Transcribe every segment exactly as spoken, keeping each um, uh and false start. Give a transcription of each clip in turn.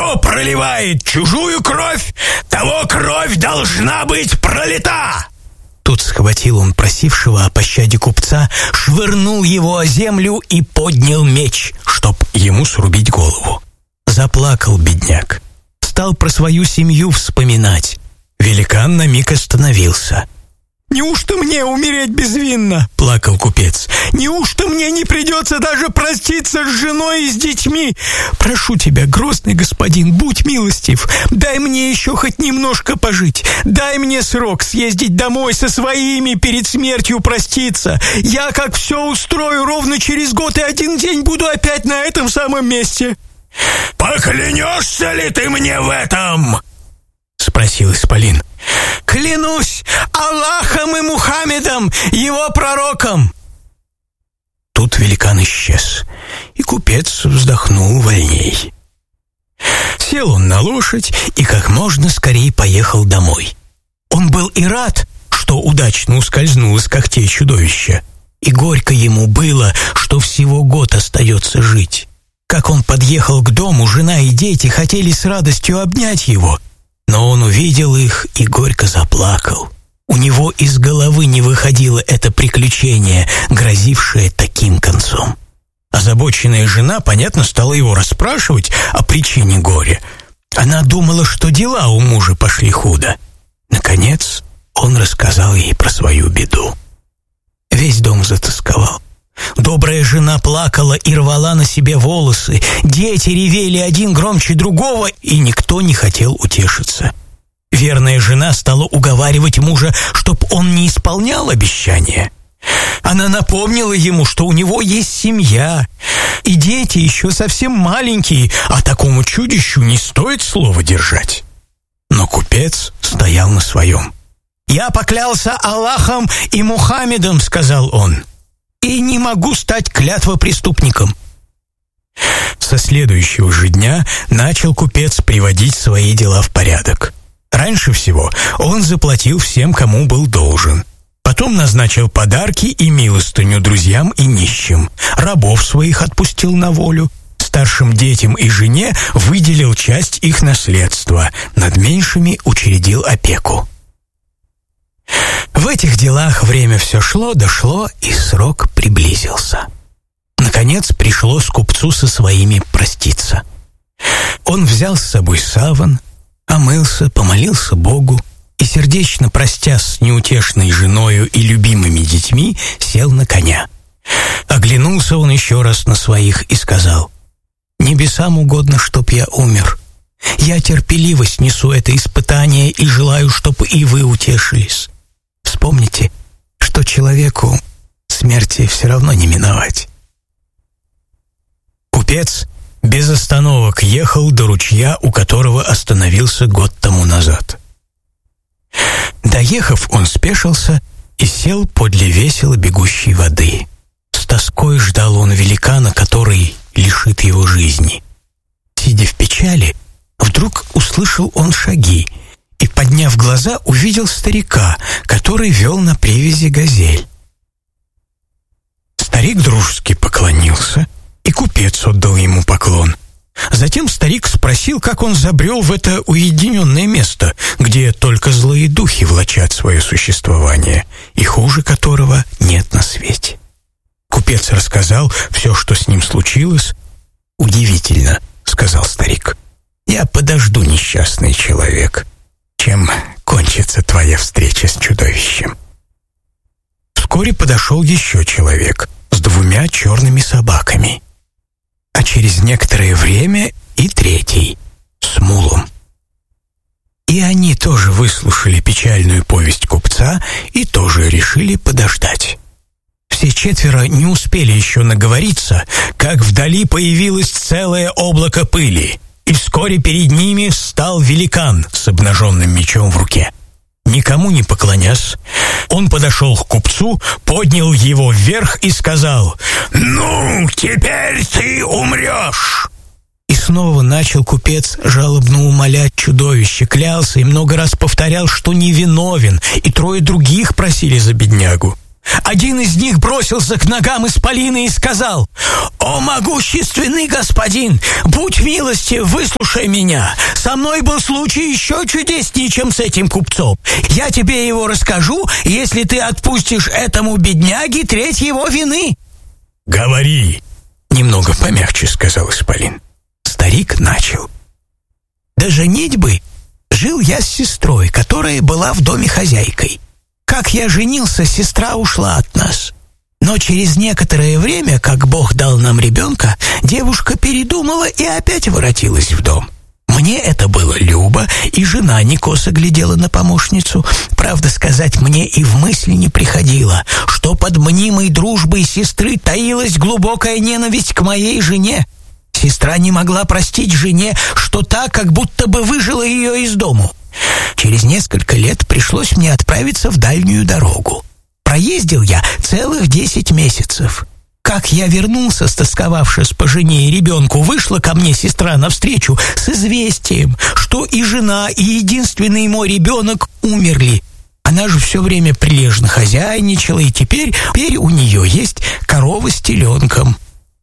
Кто проливает чужую кровь, того кровь должна быть пролита!» Тут схватил он просившего о пощаде купца, швырнул его о землю и поднял меч, чтоб ему срубить голову. Заплакал бедняк, стал про свою семью вспоминать. Великан на миг остановился. «Неужто мне умереть безвинно?» — плакал купец. «Неужто мне не придется даже проститься с женой и с детьми? Прошу тебя, грозный господин, будь милостив, дай мне еще хоть немножко пожить. Дай мне срок съездить домой со своими, перед смертью проститься. Я, как все устрою, ровно через год и один день буду опять на этом самом месте». «Поклянешься ли ты мне в этом?» — спросил исполин. «Клянусь Аллахом и Мухаммедом, его пророком!» Тут великан исчез, и купец вздохнул вольней. Сел он на лошадь и как можно скорее поехал домой. Он был и рад, что удачно ускользнул из когтей чудовища, и горько ему было, что всего год остается жить. Как он подъехал к дому, жена и дети хотели с радостью обнять его, но он увидел их и горько заплакал. У него из головы не выходило это приключение, грозившее таким концом. Озабоченная жена, понятно, стала его расспрашивать о причине горя. Она думала, что дела у мужа пошли худо. Наконец, он рассказал ей про свою беду. Весь дом затосковал. Добрая жена плакала и рвала на себе волосы, дети ревели один громче другого, и никто не хотел утешиться. Верная жена стала уговаривать мужа, чтоб он не исполнял обещания. Она напомнила ему, что у него есть семья, и дети еще совсем маленькие, а такому чудищу не стоит слова держать. Но купец стоял на своем. «Я поклялся Аллахом и Мухаммедом», — сказал он, «и не могу стать клятвопреступником». Со следующего же дня начал купец приводить свои дела в порядок. Раньше всего он заплатил всем, кому был должен. Потом назначил подарки и милостыню друзьям и нищим. Рабов своих отпустил на волю. Старшим детям и жене выделил часть их наследства. Над меньшими учредил опеку. В этих делах время все шло, дошло, и срок приблизился. Наконец пришлось купцу со своими проститься. Он взял с собой саван, омылся, помолился Богу и, сердечно простясь с неутешной женою и любимыми детьми, сел на коня. Оглянулся он еще раз на своих и сказал: «Небесам угодно, чтоб я умер. Я терпеливо снесу это испытание и желаю, чтоб и вы утешились. Вспомните, что человеку смерти все равно не миновать». Купец без остановок ехал до ручья, у которого остановился год тому назад. Доехав, он спешился и сел подле весело бегущей воды. С тоской ждал он великана, который лишит его жизни. Сидя в печали, вдруг услышал он шаги и, подняв глаза, увидел старика, который вел на привязи газель. Старик дружески поклонился, и купец отдал ему поклон. Затем старик спросил, как он забрел в это уединенное место, где только злые духи влачат свое существование, и хуже которого нет на свете. Купец рассказал все, что с ним случилось. «Удивительно», — сказал старик. «Я подожду, несчастный человек, чем кончится твоя встреча с чудовищем». Вскоре подошел еще человек с двумя черными собаками, а через некоторое время и третий с мулом. И они тоже выслушали печальную повесть купца и тоже решили подождать. Все четверо не успели еще наговориться, как вдали появилось целое облако пыли, и вскоре перед ними встал великан с обнаженным мечом в руке. Никому не поклонясь, он подошел к купцу, поднял его вверх и сказал: «Ну, теперь ты умрешь!» И снова начал купец жалобно умолять чудовище, клялся и много раз повторял, что невиновен, и трое других просили за беднягу. Один из них бросился к ногам исполина и сказал: «О, могущественный господин, будь милостив, выслушай меня. Со мной был случай еще чудеснее, чем с этим купцом. Я тебе его расскажу, если ты отпустишь этому бедняге треть его вины». «Говори», — немного помягче сказал исполин. Старик начал: «До женитьбы жил я с сестрой, которая была в доме хозяйкой. Как я женился, сестра ушла от нас. Но через некоторое время, как Бог дал нам ребенка, девушка передумала и опять воротилась в дом. Мне это было любо, и жена не косо глядела на помощницу. Правда сказать, мне и в мысли не приходило, что под мнимой дружбой сестры таилась глубокая ненависть к моей жене. Сестра не могла простить жене, что та как будто бы выжила ее из дому. Через несколько лет пришлось мне отправиться в дальнюю дорогу. Проездил я целых десять месяцев. Как я вернулся, стосковавшись по жене и ребенку, вышла ко мне сестра навстречу с известием, что и жена, и единственный мой ребенок умерли. Она же все время прилежно хозяйничала, и теперь, теперь у нее есть корова с теленком.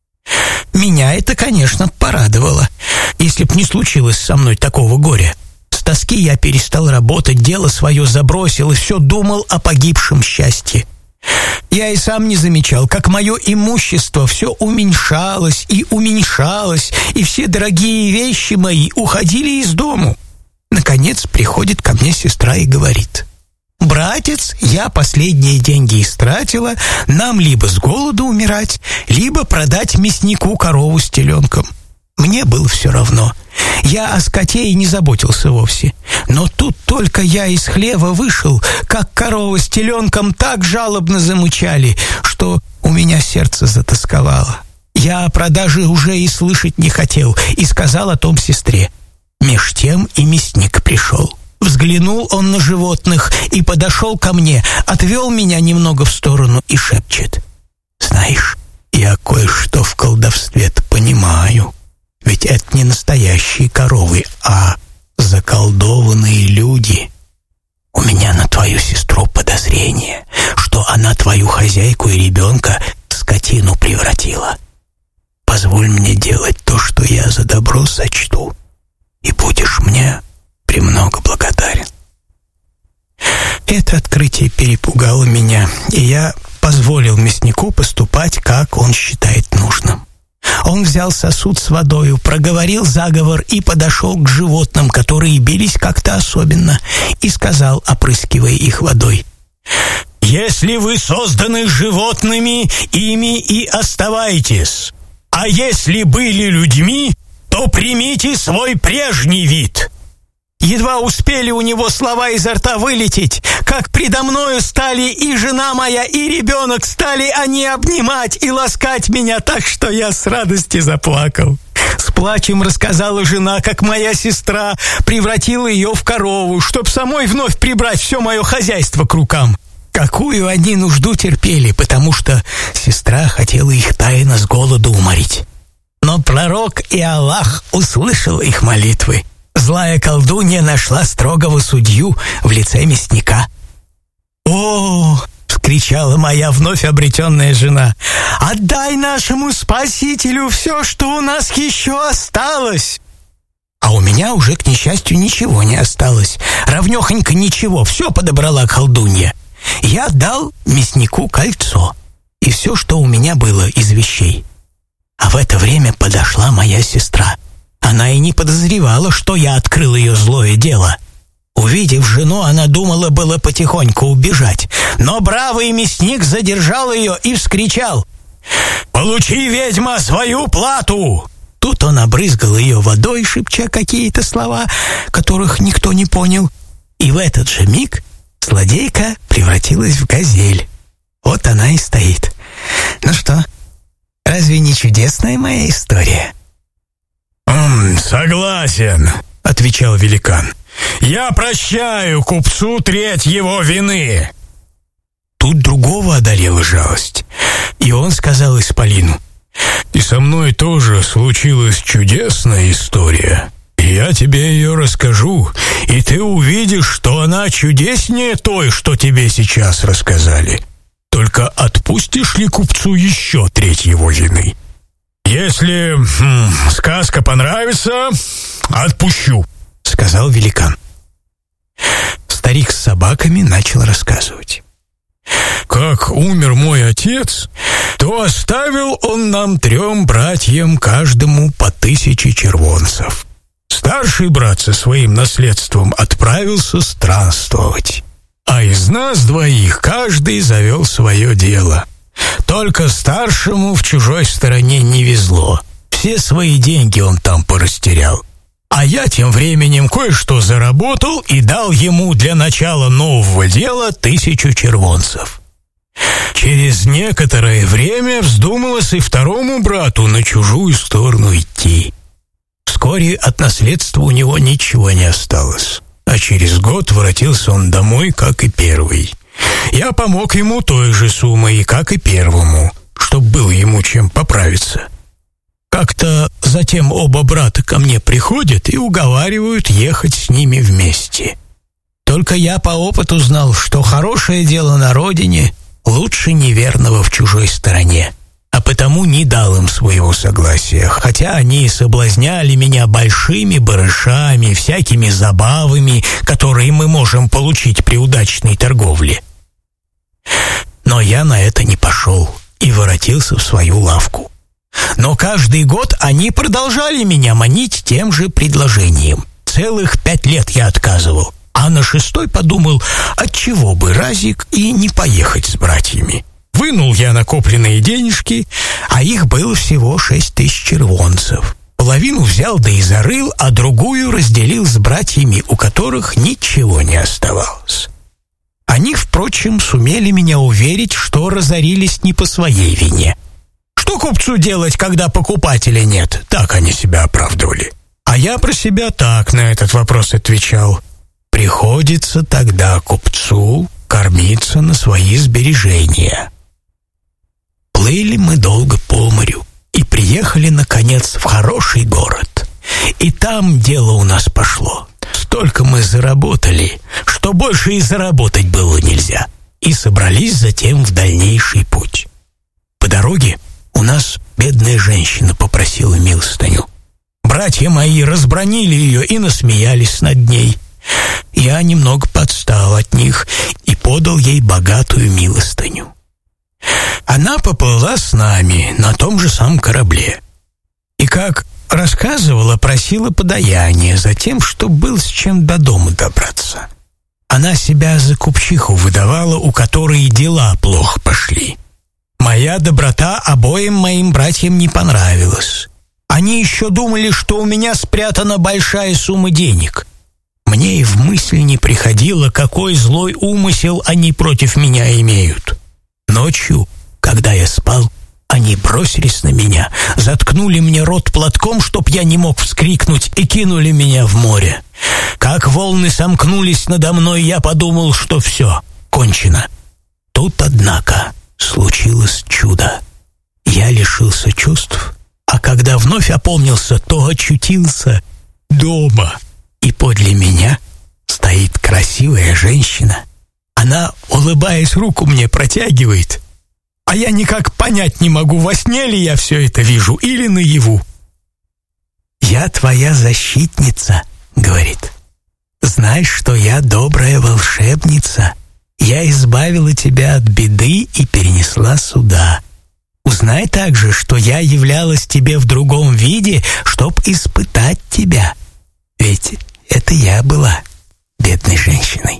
Меня это, конечно, порадовало, если б не случилось со мной такого горя. С тоски я перестал работать, дело свое забросил и все думал о погибшем счастье. Я и сам не замечал, как мое имущество все уменьшалось и уменьшалось, и все дорогие вещи мои уходили из дому. Наконец приходит ко мне сестра и говорит: «Братец, я последние деньги истратила, нам либо с голоду умирать, либо продать мяснику корову с теленком». Мне было все равно. Я о скоте и не заботился вовсе. Но тут только я из хлева вышел, как корова с теленком так жалобно замычали, что у меня сердце затосковало. Я о продаже уже и слышать не хотел, и сказал о том сестре. Меж тем и мясник пришел. Взглянул он на животных и подошел ко мне, отвел меня немного в сторону и шепчет: «Знаешь, я кое-что в колдовстве-то понимаю. Ведь это не настоящие коровы, а заколдованные люди. У меня на твою сестру подозрение, что она твою хозяйку и ребенка в скотину превратила. Позволь мне делать то, что я за добро сочту, и будешь мне премного благодарен». Это открытие перепугало меня, и я позволил мяснику поступать, как он считает нужным. Он взял сосуд с водою, проговорил заговор и подошел к животным, которые бились как-то особенно, и сказал, опрыскивая их водой: «Если вы созданы животными, ими и оставайтесь. А если были людьми, то примите свой прежний вид». Едва успели у него слова изо рта вылететь, как предо мною стали и жена моя, и ребенок, стали они обнимать и ласкать меня так, что я с радости заплакал. С плачем рассказала жена, как моя сестра превратила ее в корову, чтоб самой вновь прибрать все мое хозяйство к рукам. Какую они нужду терпели, потому что сестра хотела их тайно с голоду уморить. Но пророк и Аллах услышал их молитвы. Злая колдунья нашла строгого судью в лице мясника. «О!» — вскричала моя вновь обретенная жена. «Отдай нашему спасителю все, что у нас еще осталось!» А у меня уже, к несчастью, ничего не осталось. Равнехонько ничего, все подобрала колдунья. Я дал мяснику кольцо и все, что у меня было из вещей. А в это время подошла моя сестра. Она и не подозревала, что я открыл ее злое дело. Увидев жену, она думала было потихоньку убежать, но бравый мясник задержал ее и вскричал: «Получи, ведьма, свою плату!» Тут он обрызгал ее водой, шепча какие-то слова, которых никто не понял. И в этот же миг злодейка превратилась в газель. Вот она и стоит. Ну что, разве не чудесная моя история? «Согласен», — отвечал великан. «Я прощаю купцу треть его вины». Тут другого одолела жалость, и он сказал исполину: «И со мной тоже случилась чудесная история. И я тебе ее расскажу, и ты увидишь, что она чудеснее той, что тебе сейчас рассказали. только отпустишь ли купцу еще треть его вины? Если хм, сказка понравится, отпущу, сказал великан. Старик с собаками начал рассказывать. Как умер мой отец, то оставил он нам трем братьям каждому по тысяче червонцев. Старший брат со своим наследством отправился странствовать, а из нас двоих каждый завел свое дело. Только старшему в чужой стороне не везло. Все свои деньги он там порастерял. А я тем временем кое-что заработал и дал ему для начала нового дела тысячу червонцев. Через некоторое время вздумалось и второму брату на чужую сторону идти. Вскоре от наследства у него ничего не осталось, а через год воротился он домой, как и первый. Я помог ему той же суммой, как и первому, чтоб было ему чем поправиться. Как-то затем оба брата ко мне приходят и уговаривают ехать с ними вместе. Только я по опыту знал, что хорошее дело на родине лучше неверного в чужой стороне, а потому не дал им своего согласия, хотя они и соблазняли меня большими барышами, всякими забавами, которые мы можем получить при удачной торговле. Но я на это не пошел и воротился в свою лавку. Но каждый год они продолжали меня манить тем же предложением. Целых пять лет я отказывал, а на шестой подумал, отчего бы разик и не поехать с братьями. Вынул я накопленные денежки, а их было всего шесть тысяч червонцев. Половину взял да и зарыл, а другую разделил с братьями, у которых ничего не оставалось. Они, впрочем, сумели меня уверить, что разорились не по своей вине. Что купцу делать, когда покупателя нет? Так они себя оправдывали. А я про себя так на этот вопрос отвечал. Приходится тогда купцу кормиться на свои сбережения. Плыли мы долго по морю и приехали, наконец, в хороший город. И там дело у нас пошло. Столько мы заработали, что больше и заработать было нельзя. И собрались затем в дальнейший путь. По дороге у нас бедная женщина попросила милостыню. Братья мои разбранили ее и насмеялись над ней. Я немного подстал от них и подал ей богатую милостыню. Она поплыла с нами на том же самом корабле. И, как рассказывала, просила подаяние за тем, что был с чем до дома добраться. Она себя за купчиху выдавала, у которой дела плохо пошли. Моя доброта обоим моим братьям не понравилась. Они еще думали, что у меня спрятана большая сумма денег. Мне и в мысль не приходило, какой злой умысел они против меня имеют. Ночью, когда я спал, они бросились на меня, заткнули мне рот платком, чтоб я не мог вскрикнуть, и кинули меня в море. Как волны сомкнулись надо мной, я подумал, что все, кончено. Тут, однако, случилось чудо. Я лишился чувств, а когда вновь опомнился, то очутился дома. И подле меня стоит красивая женщина. Она, улыбаясь, руку мне протягивает, а я никак понять не могу, во сне ли я все это вижу или наяву. «Я твоя защитница», — говорит. «Знаешь, что я добрая волшебница. Я избавила тебя от беды и перенесла сюда. Узнай также, что я являлась тебе в другом виде, чтоб испытать тебя. Ведь это я была бедной женщиной».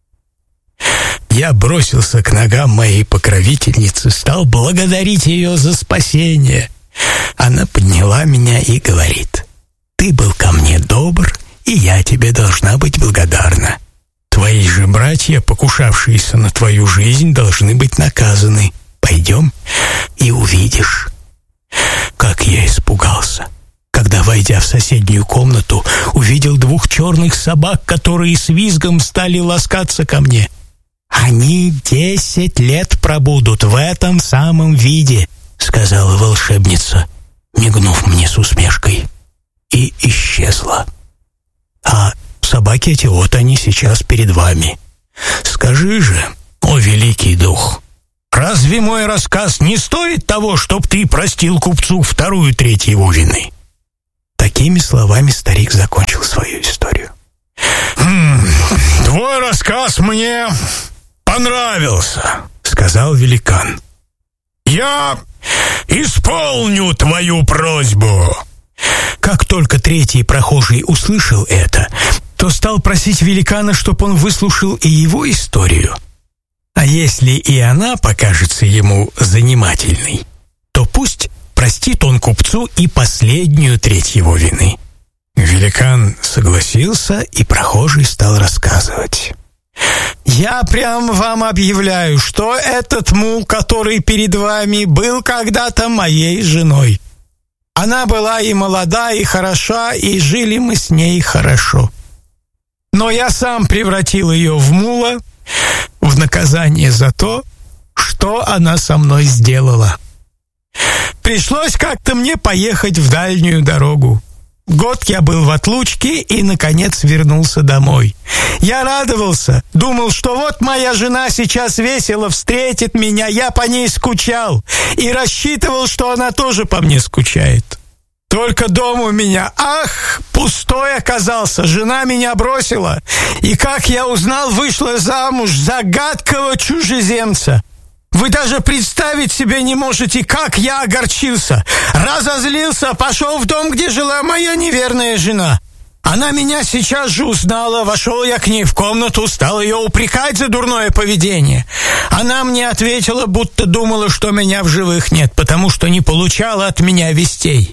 Я бросился к ногам моей покровительницы, стал благодарить ее за спасение. Она подняла меня и говорит: «Ты был ко мне добр, и я тебе должна быть благодарна. Твои же братья, покушавшиеся на твою жизнь, должны быть наказаны. Пойдем и увидишь». Как я испугался, когда, войдя в соседнюю комнату, увидел двух черных собак, которые с визгом стали ласкаться ко мне. «Они десять лет пробудут в этом самом виде», — сказала волшебница, мигнув мне с усмешкой, и исчезла. «А собаки эти, вот они сейчас перед вами. Скажи же, о великий дух, разве мой рассказ не стоит того, чтоб ты простил купцу вторую треть его вины?» Такими словами старик закончил свою историю. «Хм, твой рассказ мне понравился», — сказал великан. «Я исполню твою просьбу». Как только третий прохожий услышал это, то стал просить великана, чтоб он выслушал и его историю. А если и она покажется ему занимательной, то пусть простит он купцу и последнюю треть его вины. Великан согласился, и прохожий стал рассказывать. «Я прям вам объявляю, что этот мул, который перед вами, был когда-то моей женой. Она была и молода, и хороша, и жили мы с ней хорошо. Но я сам превратил ее в мула в наказание за то, что она со мной сделала. Пришлось как-то мне поехать в дальнюю дорогу. Год я был в отлучке и, наконец, вернулся домой. Я радовался, думал, что вот моя жена сейчас весело встретит меня, я по ней скучал и рассчитывал, что она тоже по мне скучает. Только дом у меня, ах, пустой оказался, жена меня бросила, и, как я узнал, вышла замуж за гадкого чужеземца. Вы даже представить себе не можете, как я огорчился. Разозлился, пошел в дом, где жила моя неверная жена. Она меня сейчас же узнала, вошел я к ней в комнату, стал ее упрекать за дурное поведение. Она мне ответила, будто думала, что меня в живых нет, потому что не получала от меня вестей.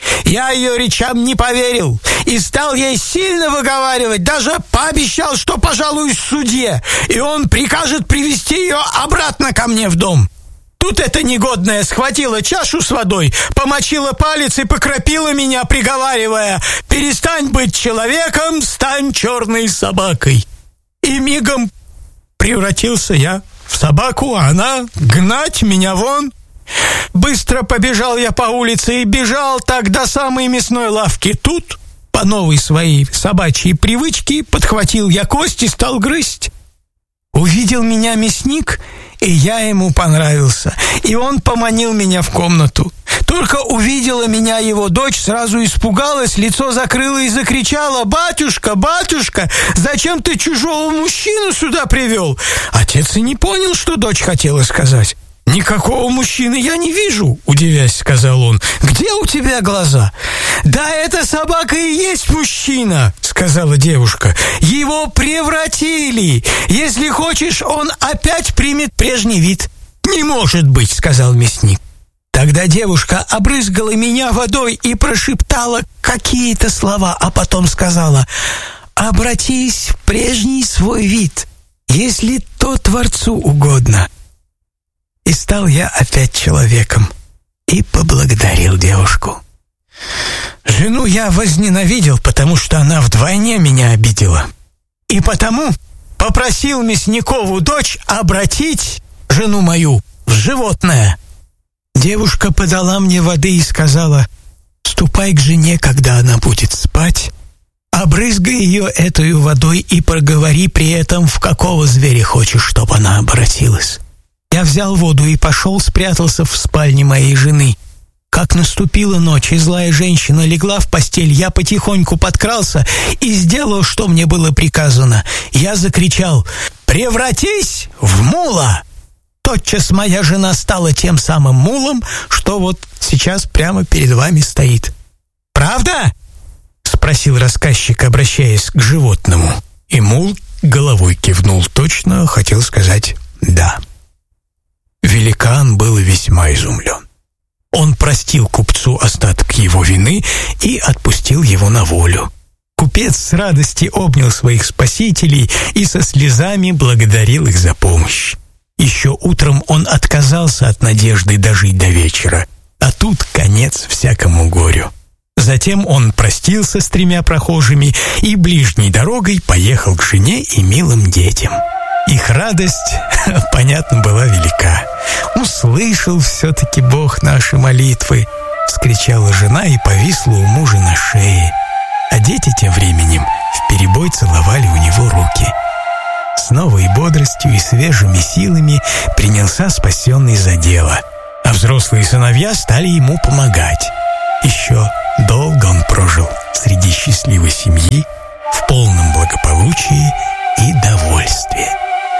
Я ее речам не поверил и стал ей сильно выговаривать, даже пообещал, что пожалуюсь судье, и он прикажет привести ее обратно ко мне в дом. Тут эта негодная схватила чашу с водой, помочила палец и покропила меня, приговаривая: «Перестань быть человеком, стань черной собакой». И мигом превратился я в собаку, а она гнать меня вон. Быстро побежал я по улице и бежал так до самой мясной лавки. Тут, по новой своей собачьей привычке, подхватил я кость и стал грызть. Увидел меня мясник, и я ему понравился, и он поманил меня в комнату. Только увидела меня его дочь, сразу испугалась, лицо закрыла и закричала: «Батюшка, батюшка, зачем ты чужого мужчину сюда привел?» Отец и не понял, что дочь хотела сказать. «Никакого мужчины я не вижу», — удивясь, сказал он. «Где у тебя глаза?» «Да эта собака и есть мужчина», — сказала девушка. «Его превратили. Если хочешь, он опять примет прежний вид». «Не может быть», — сказал мясник. Тогда девушка обрызгала меня водой и прошептала какие-то слова, а потом сказала: «Обратись в прежний свой вид, если то Творцу угодно». И стал я опять человеком и поблагодарил девушку. Жену я возненавидел, потому что она вдвойне меня обидела. И потому попросил мясникову дочь обратить жену мою в животное. Девушка подала мне воды и сказала: «Ступай к жене, когда она будет спать, обрызгай ее этой водой и проговори при этом, в какого зверя хочешь, чтобы она обратилась». Я взял воду и пошел, спрятался в спальне моей жены. Как наступила ночь, и злая женщина легла в постель, я потихоньку подкрался и сделал, что мне было приказано. Я закричал: «Превратись в мула!» Тотчас моя жена стала тем самым мулом, что вот сейчас прямо перед вами стоит. «Правда?» — спросил рассказчик, обращаясь к животному. И мул головой кивнул, точно хотел сказать «да». Великан был весьма изумлен. Он простил купцу остаток его вины и отпустил его на волю. Купец с радости обнял своих спасителей и со слезами благодарил их за помощь. Еще утром он отказался от надежды дожить до вечера, а тут конец всякому горю. Затем он простился с тремя прохожими и ближней дорогой поехал к жене и милым детям. Их радость, понятно, была велика. «Услышал все-таки Бог наши молитвы!» — вскричала жена и повисла у мужа на шее. А дети тем временем вперебой целовали у него руки. С новой бодростью и свежими силами принялся спасенный за дело, а взрослые сыновья стали ему помогать. Еще долго он прожил среди счастливой семьи, в полном благополучии